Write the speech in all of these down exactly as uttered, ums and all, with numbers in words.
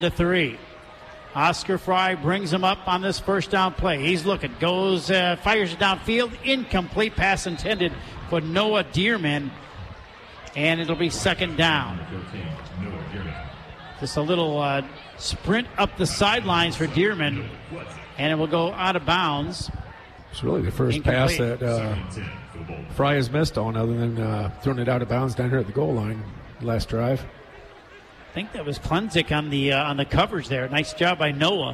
to three. Oscar Fry brings him up on this first down play. He's looking, goes, uh, fires it downfield. Incomplete pass intended for Noah Dearman. And it'll be second down. Just a little uh, sprint up the sidelines for Dearman. And it will go out of bounds. It's really the first Incomplete. pass that uh, Fry has missed on, other than uh, throwing it out of bounds down here at the goal line last drive. I think that was Klunzik on the uh, on the coverage there. Nice job by Noah,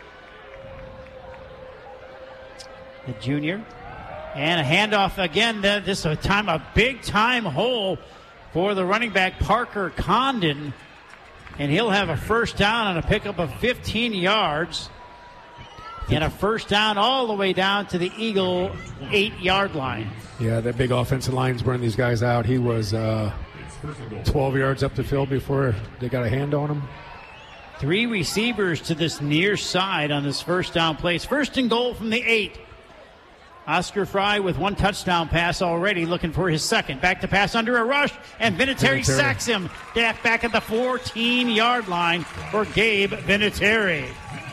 the junior. And a handoff again. This is a time a big time hole for the running back Parker Condon, and he'll have a first down on a pickup of fifteen yards, and a first down all the way down to the Eagle eight-yard line. Yeah, that big offensive line's burning these guys out. He was Uh, twelve yards up the field before they got a hand on him. Three receivers to this near side on this first down play. It's first and goal from the eight. Oscar Fry with one touchdown pass already, looking for his second. Back to pass under a rush, and Vinatieri, Vinatieri. sacks him. Back, back at the fourteen-yard line for Gabe Vinatieri.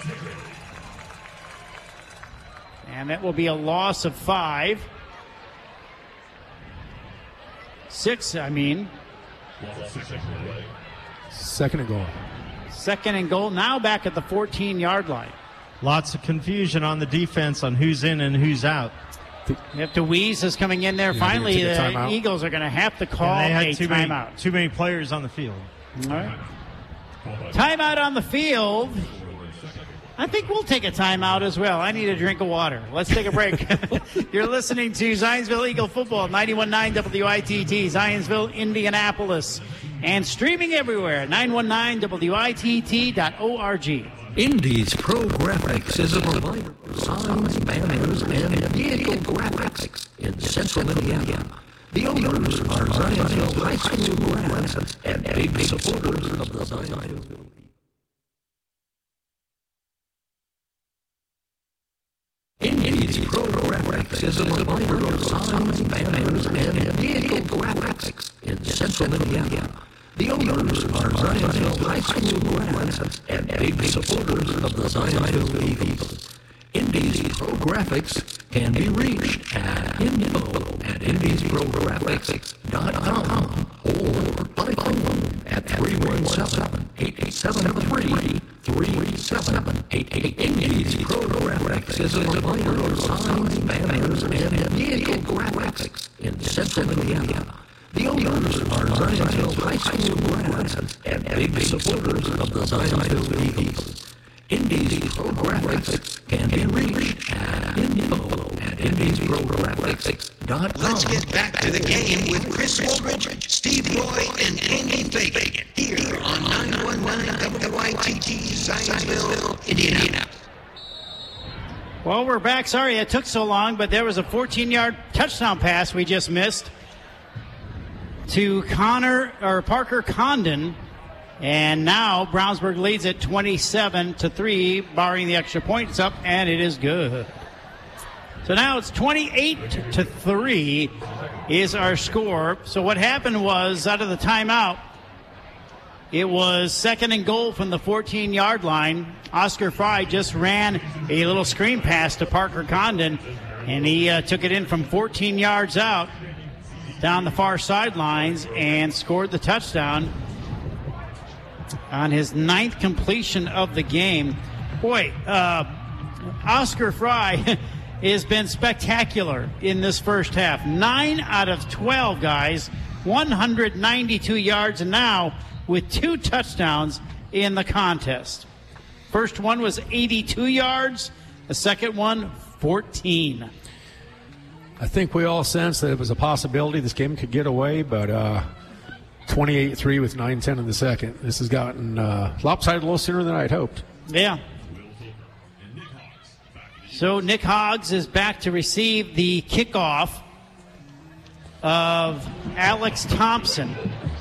And that will be a loss of five. Six, I mean. Second and goal. Second and goal, now back at the fourteen-yard line. Lots of confusion on the defense on who's in and who's out. If DeWeese is coming in there, Yeah, finally take a the timeout. Eagles are going to have to call And they a had too many, timeout. too many players on the field. All right. Timeout on the field. I think we'll take a timeout as well. I need a drink of water. Let's take a break. You're listening to Zionsville Eagle Football, ninety-one point nine W I T T, Zionsville, Indianapolis, and streaming everywhere, nine one nine W I T T dot org. Indy's Pro Graphics is a provider of signs, banners, and vehicle graphics in central Indiana. The owners are Zionsville High School grads and big supporters of the Zionsville. Indy's Pro Graphics is a provider of signs, banners, and vehicle graphics in central Indiana. The owners are Zionsville High School grads and big supporters of the Zionsville Eagles. Indy's Pro Graphics can be reached at info at indies pro graphics dot com or by phone at three one seven, eight eight seven three, three seven eight eight. Indy's Pro Graphics is a provider of signs, banners, and vehicle graphics in central Indiana. The owners are Zionsville High School grads and big supporters of the Zionsville Eagles. Indy's Pro Graphics can be reached at info at indies pro graphics dot com. Let's get back to the game with Chris Woolridge, Steve Roy, and Andy Fagan here on nine one nine W I T T, Zionsville, Indiana. Well, we're back. Sorry it took so long, but there was a fourteen-yard touchdown pass we just missed to Connor or Parker Condon. And now Brownsburg leads it twenty-seven to three, barring the extra point. It's up, and it is good. So now it's twenty-eight to three is our score. So what happened was, out of the timeout, it was second and goal from the fourteen-yard line. Oscar Fry just ran a little screen pass to Parker Condon, and he uh, took it in from fourteen yards out down the far sidelines and scored the touchdown on his ninth completion of the game. Boy, uh, Oscar Fry has been spectacular in this first half. Nine out of twelve, guys, one hundred ninety-two yards, and now with two touchdowns in the contest. First one was eighty-two yards. The second one, fourteen. I think we all sensed that it was a possibility this game could get away, but uh, twenty-eight three with nine ten in the second. This has gotten uh, lopsided a little sooner than I'd hoped. Yeah. So Nick Hoggs is back to receive the kickoff of Alex Thompson.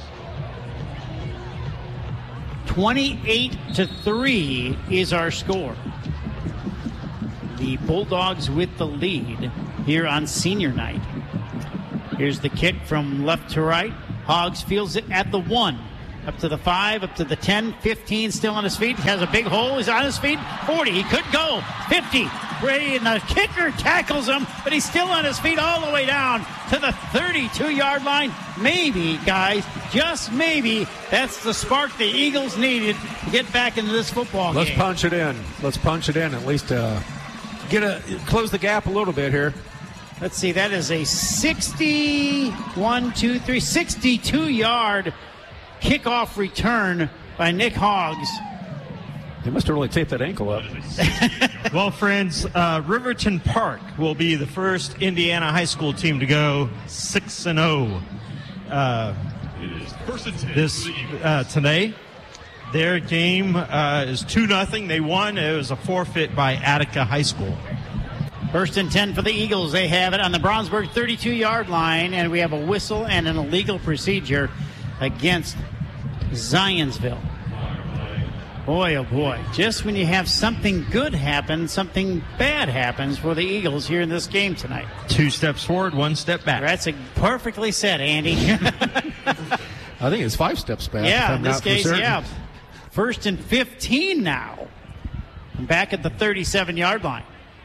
twenty-eight to three is our score. The Bulldogs with the lead here on senior night. Here's the kick from left to right. Hoggs fields it at the one. Up to the five, up to the ten, fifteen, still on his feet. He has a big hole. He's on his feet. forty. He could go. fifty. Brady, and the kicker tackles him, but he's still on his feet all the way down to the thirty-two-yard line. Maybe, guys, just maybe, that's the spark the Eagles needed to get back into this football Let's game. punch it in. Let's punch it in. At least uh, get a close the gap a little bit here. Let's see. That is a sixty-one, two, three, sixty-two-yard kickoff return by Nick Hoggs. They must have really taped that ankle up. Well, friends, uh, Riverton Park will be the first Indiana high school team to go six and oh uh, this uh, today. Their game uh, is two nothing. They won. It was a forfeit by Attica High School. First and ten for the Eagles. They have it on the Brownsburg thirty-two-yard line, and we have a whistle and an illegal procedure against Zionsville. Boy, oh boy. Just when you have something good happen, something bad happens for the Eagles here in this game tonight. Two steps forward, one step back. That's a perfectly said, Andy. I think it's five steps back. Yeah, if I'm in this not for case, certain. yeah. First and fifteen now. Back at the thirty-seven-yard line.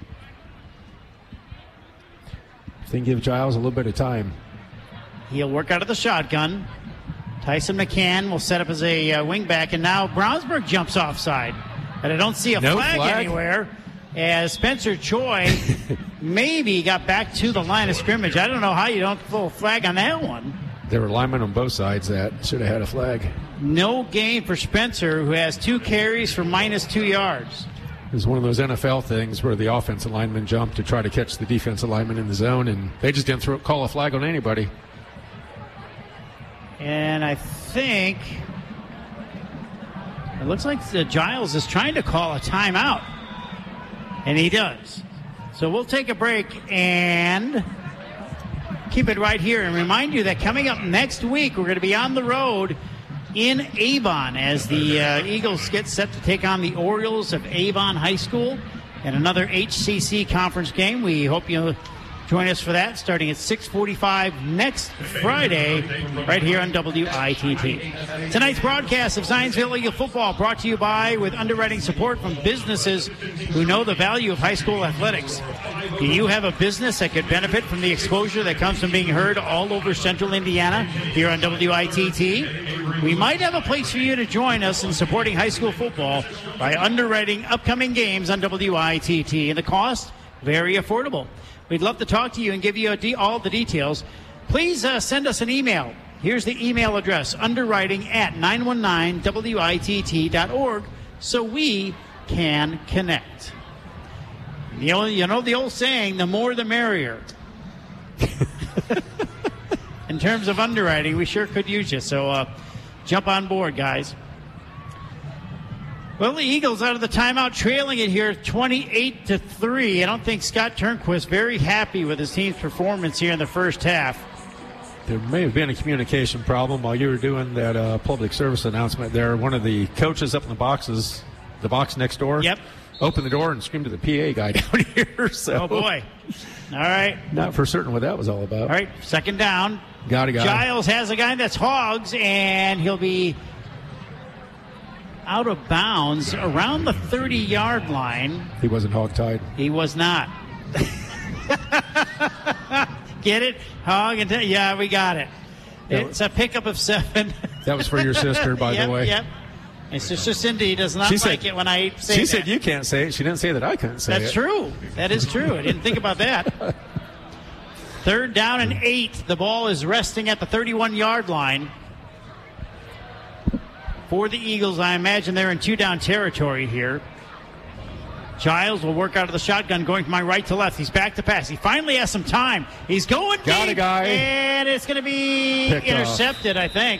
If they can give Giles a little bit of time. He'll work out of the shotgun. Tyson McCann will set up as a uh, wingback, and now Brownsburg jumps offside. But I don't see a No flag, flag. anywhere. As Spencer Choi maybe got back to the line of scrimmage. I don't know how you don't pull a flag on that one. There were linemen on both sides that should have had a flag. No gain for Spencer, who has two carries for minus two yards. It was one of those N F L things where the offensive lineman jumped to try to catch the defensive lineman in the zone, and they just didn't throw, call a flag on anybody. And I think it looks like the Giles is trying to call a timeout. And he does. So we'll take a break and keep it right here. And remind you that coming up next week, we're going to be on the road in Avon as the uh, Eagles get set to take on the Orioles of Avon High School and another H C C conference game. We hope you join us for that starting at six forty-five next Friday right here on W I T T. Tonight's broadcast of Zionsville Eagle football brought to you by with underwriting support from businesses who know the value of high school athletics. Do you have a business that could benefit from the exposure that comes from being heard all over central Indiana here on W I T T? We might have a place for you to join us in supporting high school football by underwriting upcoming games on W I T T. And the cost, very affordable. We'd love to talk to you and give you a de- all the details. Please uh, send us an email. Here's the email address, underwriting at nine one nine W I T T dot org, so we can connect. You know, you know the old saying, the more the merrier. In terms of underwriting, we sure could use you. So uh, jump on board, guys. Well, the Eagles out of the timeout trailing it here twenty-eight to three. I don't think Scott Turnquist very happy with his team's performance here in the first half. There may have been a communication problem while you were doing that uh, public service announcement there. One of the coaches up in the boxes, the box next door, Yep. opened the door and screamed to the P A guy down here. So Oh, boy. All right. not for certain what that was all about. All right, second down. Got it, got it. Giles has a guy that's Hogs, and he'll be out of bounds around the thirty-yard line. He wasn't hog-tied. He was not. Get it? Hog and t- yeah, we got it. It's a pickup of seven. That was for your sister, by yep, the way. Yep. My sister Cindy does not She like said- it when I say She that. said you can't say it. She didn't say that I couldn't say That's it. true. That is true. I didn't think about that. Third down and eight. The ball is resting at the thirty-one-yard line. For the Eagles, I imagine they're in two-down territory here. Giles will work out of the shotgun, going from my right to left. He's back to pass. He finally has some time. He's going Got deep, a guy. and it's going to be Picked intercepted, I think.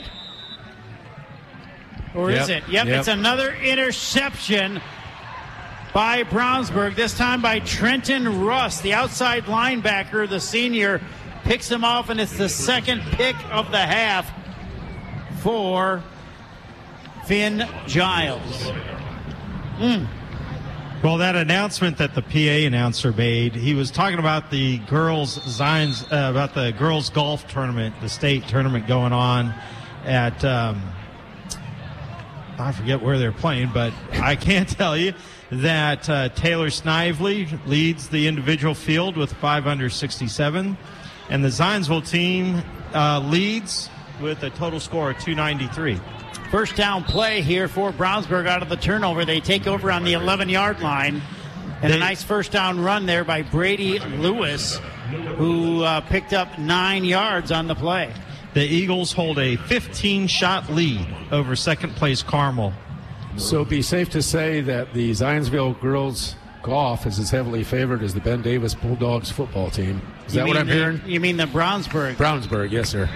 Or is Yep, it? Yep, yep. it's another interception by Brownsburg, this time by Trenton Russ, the outside linebacker. The senior picks him off, and it's the second pick of the half for Finn Giles. Mm. Well, that announcement that the P A announcer made, he was talking about the girls' Zions, uh, about the girls' golf tournament, the state tournament going on at um, I forget where they're playing, but I can tell you that uh, Taylor Snively leads the individual field with five under sixty-seven, and the Zionsville team uh, leads with a total score of two ninety-three. First down play here for Brownsburg out of the turnover. They take over on the eleven-yard line. And they, a nice first down run there by Brady Lewis, who uh, picked up nine yards on the play. The Eagles hold a fifteen-shot lead over second-place Carmel. So it'd be safe to say that the Zionsville girls golf is as heavily favored as the Ben Davis Bulldogs football team. Is you that what I'm the, hearing? You mean the Brownsburg? Brownsburg, yes, sir.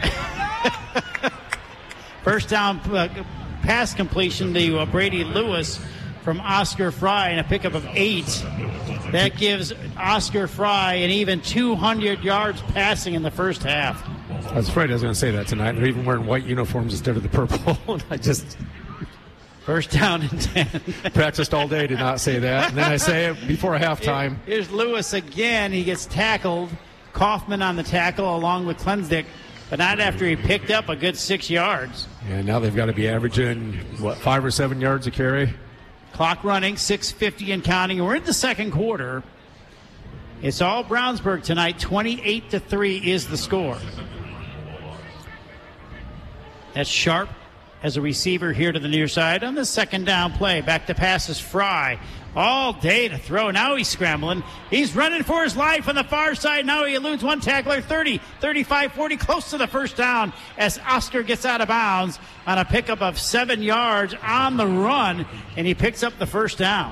First down uh, pass completion to uh, Brady Lewis from Oscar Fry and a pickup of eight. That gives Oscar Fry an even two hundred yards passing in the first half. I was afraid I was going to say that tonight. They're even wearing white uniforms instead of the purple. And I just... First down and ten. Practiced all day to not say that. And then I say it before halftime. Here's Lewis again. He gets tackled. Kaufman on the tackle along with Klensdick, but not after he picked up a good six yards. And now they've got to be averaging, what, five or seven yards a carry? Clock running, six fifty and counting. We're in the second quarter. It's all Brownsburg tonight. twenty-eight to three is the score. That's Sharp as a receiver here to the near side on the second down play. Back to pass is Fry. All day to throw. Now he's scrambling. He's running for his life on the far side. Now he eludes one tackler. thirty, thirty-five, forty, close to the first down as Oscar gets out of bounds on a pickup of seven yards on the run, and he picks up the first down.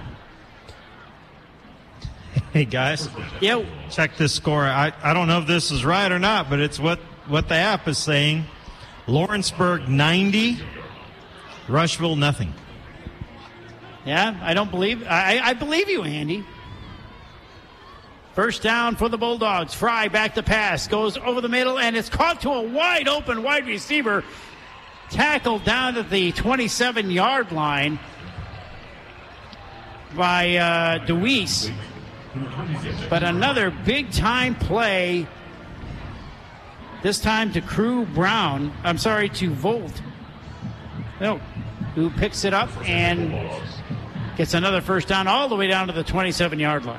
Hey, guys. Yo. Check this score. I, I don't know if this is right or not, but it's what, what the app is saying. Lawrenceburg ninety, Rushville nothing. Yeah, I don't believe I, I believe you, Andy. First down for the Bulldogs. Fry back to pass. Goes over the middle, and it's caught to a wide open wide receiver. Tackled down at the twenty-seven-yard line by uh, DeWeese. But another big-time play, this time to Crew Brown. I'm sorry, to Volt. No, who picks it up and gets another first down all the way down to the twenty-seven-yard line.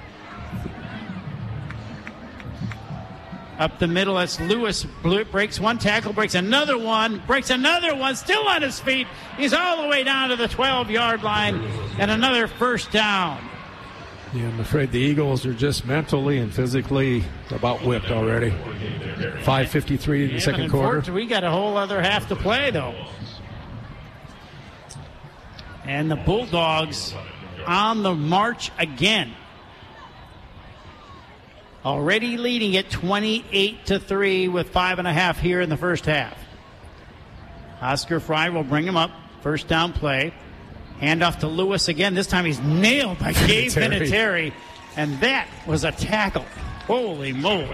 Up the middle, that's Lewis. Breaks one tackle, breaks another one, breaks another one, still on his feet. He's all the way down to the twelve-yard line, and another first down. Yeah, I'm afraid the Eagles are just mentally and physically about whipped already. five fifty-three in the yeah, second quarter. We got a whole other half to play, though. And the Bulldogs on the march again. Already leading it twenty-eight to three with five and a half here in the first half. Oscar Fry will bring him up. First down play. Handoff to Lewis again. This time he's nailed by Gabe Vinatieri. And that was a tackle. Holy moly.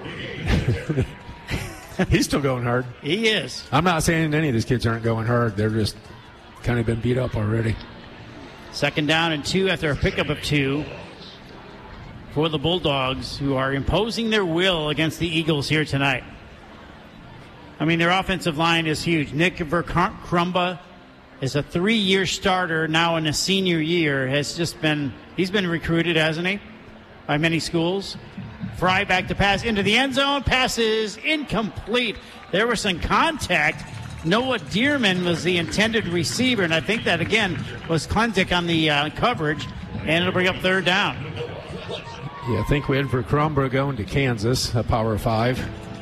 He's still going hard. He is. I'm not saying any of these kids aren't going hard. They're just kind of been beat up already. Second down and two after a pickup of two for the Bulldogs, who are imposing their will against the Eagles here tonight. I mean, their offensive line is huge. Nick Verkrumba is a three-year starter now in a senior year. Has just been he's been recruited, hasn't he, by many schools. Fry back to pass into the end zone. Pass is incomplete. There was some contact. Noah Dearman was the intended receiver, and I think that, again, was Klensdick on the uh, coverage, and it'll bring up third down. Yeah, I think we had for Cromber going to Kansas, a power five.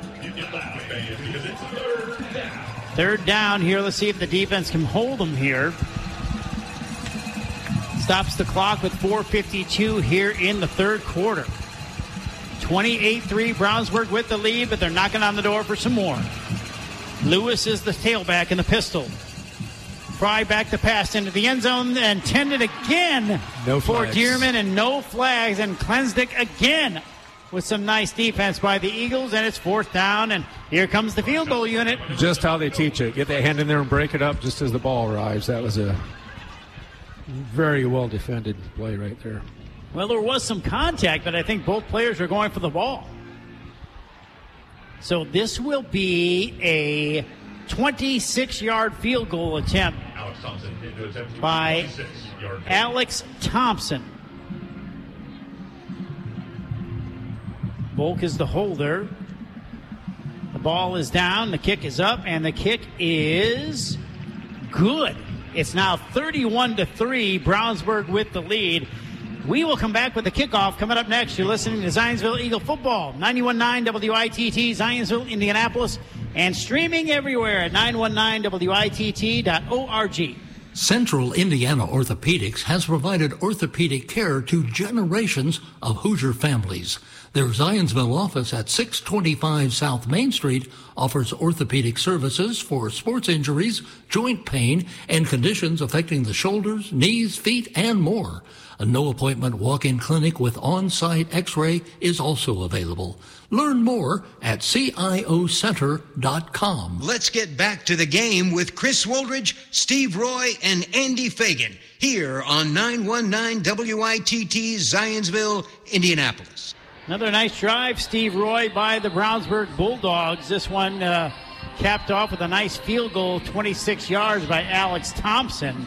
Third down here. Let's see if the defense can hold them here. Stops the clock with four fifty-two here in the third quarter. twenty-eight three, Brownsburg with the lead, but they're knocking on the door for some more. Lewis is the tailback in the pistol. Fry back to pass into the end zone, intended again no for flags. Dearman, and no flags. And Klensdick again with some nice defense by the Eagles, and it's fourth down, and here comes the field goal unit. Just how they teach it. Get that hand in there and break it up just as the ball arrives. That was a very well-defended play right there. Well, there was some contact, but I think both players are going for the ball. So this will be a twenty-six-yard field goal attempt by Alex Thompson. Volk is the holder. The ball is down, the kick is up, and the kick is good. It's now thirty-one to three, Brownsburg with the lead. We will come back with the kickoff coming up next. You're listening to Zionsville Eagle Football, ninety-one point nine W I T T, Zionsville, Indianapolis, and streaming everywhere at nine one nine W I T T dot org. Central Indiana Orthopedics has provided orthopedic care to generations of Hoosier families. Their Zionsville office at six twenty-five South Main Street offers orthopedic services for sports injuries, joint pain, and conditions affecting the shoulders, knees, feet, and more. A no-appointment walk-in clinic with on-site x-ray is also available. Learn more at C I O center dot com. Let's get back to the game with Chris Woldridge, Steve Roy, and Andy Fagan here on nine one nine W I T T, Zionsville, Indianapolis. Another nice drive, Steve Roy, by the Brownsburg Bulldogs. This one uh, capped off with a nice field goal, twenty-six yards by Alex Thompson.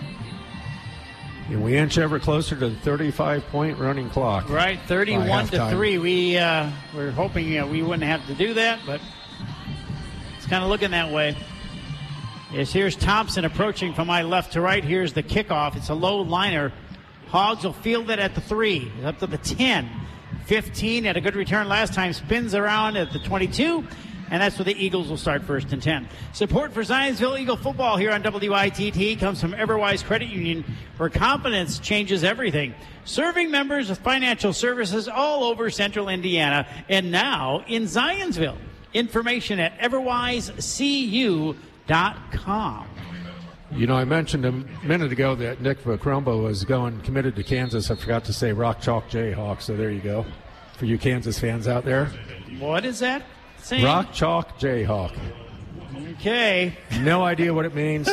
And we inch ever closer to the thirty-five point running clock. Right, thirty-one to three. We uh, we're hoping uh, we wouldn't have to do that, but it's kind of looking that way. Yes, here's Thompson approaching from my left to right. Here's the kickoff. It's a low liner. Hogs will field it at the three, up to the ten. fifteen, had a good return last time, spins around at the twenty-two, and that's where the Eagles will start first and ten. Support for Zionsville Eagle football here on W I T T comes from Everwise Credit Union, where confidence changes everything. Serving members with financial services all over central Indiana, and now in Zionsville. Information at everwise c u dot com. You know, I mentioned a minute ago that Nick Vacrumbo was going committed to Kansas. I forgot to say Rock Chalk Jayhawk, so there you go. For you Kansas fans out there. What is that saying? Rock Chalk Jayhawk. Okay. No idea what it means.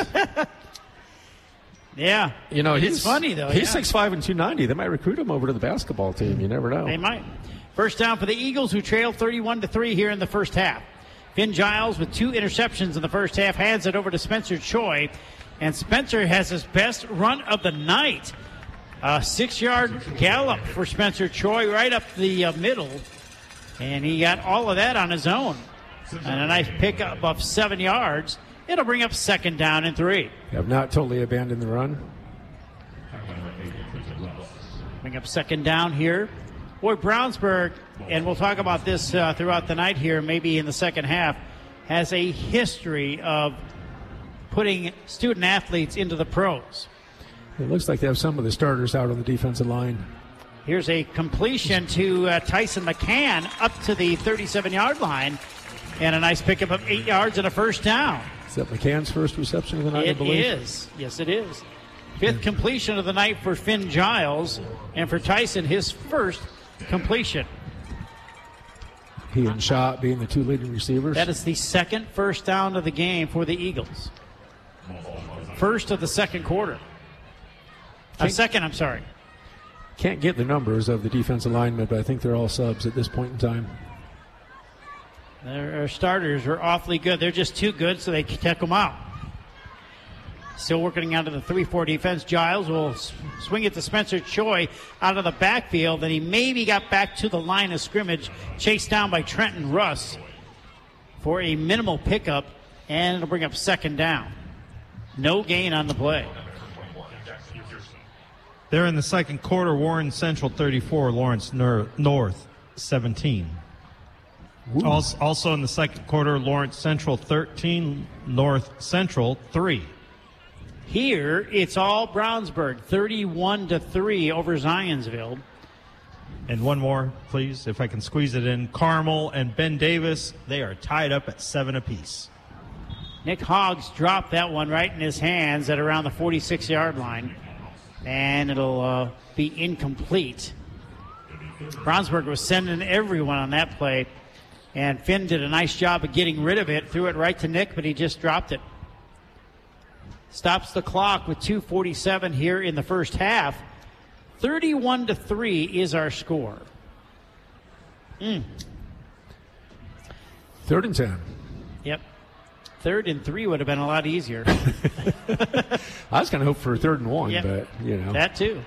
Yeah. You know, he's it's funny, though. He's yeah. six five and two ninety. They might recruit him over to the basketball team. You never know. They might. First down for the Eagles, who trail thirty-one to three here in the first half. Finn Giles with two interceptions in the first half hands it over to Spencer Choi. And Spencer has his best run of the night. A six-yard gallop for Spencer Choi right up the uh, middle. And he got all of that on his own. And a nice pickup of seven yards. It'll bring up second down and three. Have not totally abandoned the run. Bring up second down here. Boy, Brownsburg, and we'll talk about this uh, throughout the night here, maybe in the second half, has a history of putting student athletes into the pros. It looks like they have some of the starters out on the defensive line. Here's a completion to uh, Tyson McCann up to the thirty-seven-yard line, and a nice pickup of eight yards and a first down. Is that McCann's first reception of the night, It I believe? It is. Yes, it is. Fifth completion of the night for Finn Giles, and for Tyson, his first completion. He and Schott being the two leading receivers. That is the second first down of the game for the Eagles. First of the second quarter. A second, I'm sorry. Can't get the numbers of the defensive linemen, but I think they're all subs at this point in time. Their starters are awfully good. They're just too good, so they check them out. Still working out of the three four defense. Giles will swing it to Spencer Choi out of the backfield, and he maybe got back to the line of scrimmage, chased down by Trenton Russ for a minimal pickup, and it'll bring up second down. No gain on the play. They're in the second quarter. Warren Central thirty-four, Lawrence North seventeen. Also, also in the second quarter, Lawrence Central thirteen, North Central three. Here, it's all Brownsburg, thirty-one to three over Zionsville. And one more, please, if I can squeeze it in. Carmel and Ben Davis, they are tied up at seven apiece. Nick Hoggs dropped that one right in his hands at around the forty-six-yard line. And it'll uh, be incomplete. Brownsburg was sending everyone on that play. And Finn did a nice job of getting rid of it. Threw it right to Nick, but he just dropped it. Stops the clock with two forty-seven here in the first half. thirty-one to three is our score. Mm. Third and ten. Yep. Third and three would have been a lot easier. I was going to hope for a third and one, Yeah. but, you know. That too.